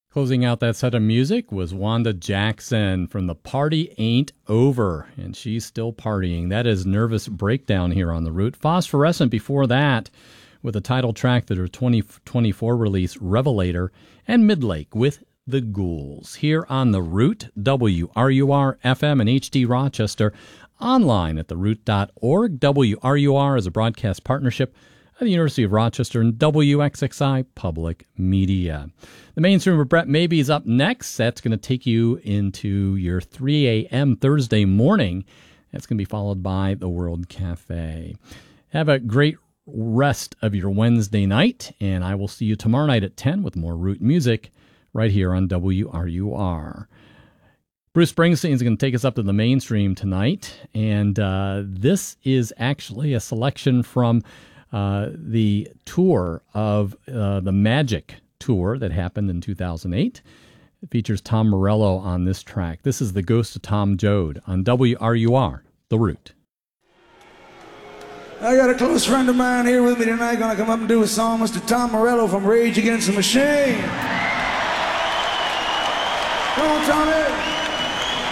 Closing out that set of music was Wanda Jackson from The Party Ain't Over, and she's still partying. That is Nervous Breakdown here on The Root. Phosphorescent before that with a title track that her 2024 release, Revelator, and Midlake with The Ghouls. Here on The Root, WRUR FM and HD Rochester, online at theroot.org. WRUR is a broadcast partnership at the University of Rochester and WXXI Public Media. The Mainstream with Brett Maybe is up next. That's going to take you into your 3 a.m. Thursday morning. That's going to be followed by the World Cafe. Have a great rest of your Wednesday night, and I will see you tomorrow night at 10 with more Root music right here on WRUR. Bruce Springsteen is going to take us up to the Mainstream tonight, and this is actually a selection from the tour of the Magic Tour that happened in 2008. It features Tom Morello on this track. This is The Ghost of Tom Joad on WRUR, The Root. I got a close friend of mine here with me tonight, gonna come up and do a song, Mr. Tom Morello from Rage Against the Machine. Come on, Tommy.